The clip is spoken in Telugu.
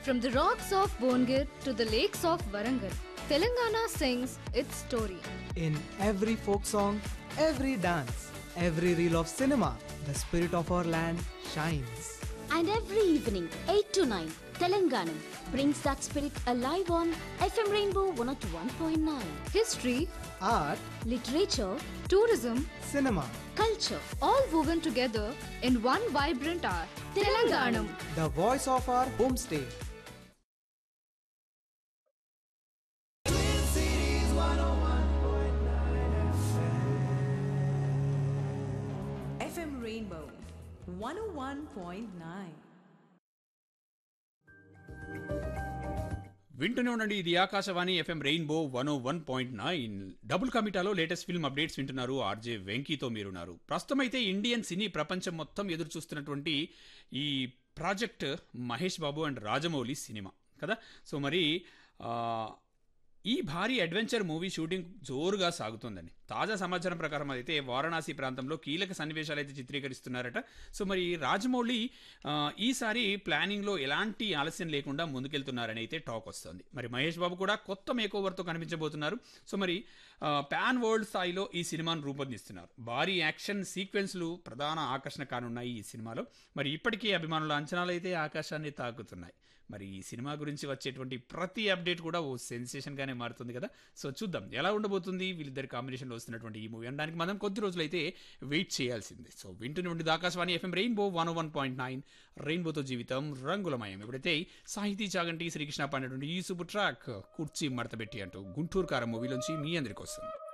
From the rocks of Bongir to the lakes of Warangal, Telangana sings its story. In every folk song, every dance, every reel of cinema, the spirit of our land shines. And every evening, 8 to 9, Telangana brings that spirit alive on FM Rainbow 101.9. History, Art, Literature, tourism, cinema, culture, all woven together in one vibrant art. Telanganam. the voice of our homestay. FM Rainbow 101.9. వింటూనే ఉండండి, ఇది Akashvani FM rainbow 101.9. Double కమిటాలో latest film updates వింటున్నారు. ఆర్జే వెంకీతో మీరున్నారు. ప్రస్తుతం అయితే ఇండియన్ సినీ ప్రపంచం మొత్తం ఎదురు చూస్తున్నటువంటి ఈ project Mahesh Babu and Rajamouli cinema కదా. సో మరి ఈ భారీ అడ్వెంచర్ మూవీ షూటింగ్ జోరుగా సాగుతుందండి. తాజా సమాచారం ప్రకారం అయితే వారణాసి ప్రాంతంలో కీలక సన్నివేశాలు అయితే చిత్రీకరిస్తున్నారట. సో మరి రాజమౌళి ఈసారి ప్లానింగ్లో ఎలాంటి ఆలస్యం లేకుండా ముందుకెళ్తున్నారని అయితే టాక్ వస్తుంది. మరి మహేష్ బాబు కూడా కొత్త మేకోవర్తో కనిపించబోతున్నారు. సో మరి పాన్ వరల్డ్ స్థాయిలో ఈ సినిమాను రూపొందిస్తున్నారు. భారీ యాక్షన్ సీక్వెన్స్లు ప్రధాన ఆకర్షణ కానున్నాయి ఈ సినిమాలో. మరి ఇప్పటికే అభిమానుల అంచనాలు అయితే ఆకాశాన్ని తాకుతున్నాయి. మరి ఈ సినిమా గురించి వచ్చేటువంటి ప్రతి అప్డేట్ కూడా ఓ సెన్సేషన్గానే మారుతుంది కదా. సో చూద్దాం ఎలా ఉండబోతుంది వీళ్ళిద్దరి కాంబినేషన్లో వస్తున్నటువంటి ఈ మూవీ అనడానికి మనం కొద్ది రోజులైతే వెయిట్ చేయాల్సిందే. సో వింటూనే ఉండి ఆకాశవాణి ఎఫ్ఎం రెయిన్బో 101.9, రెయిన్బోతో జీవితం రంగులమయం. ఇప్పుడైతే సాహితీ చాగంటి శ్రీకృష్ణ పాడినటువంటి ఈ సూపర్ ట్రాక్ కుర్చీ మడతబెట్టి అంటూ గుంటూరు కారం మూవీలోంచి మీ అందరి కోసం.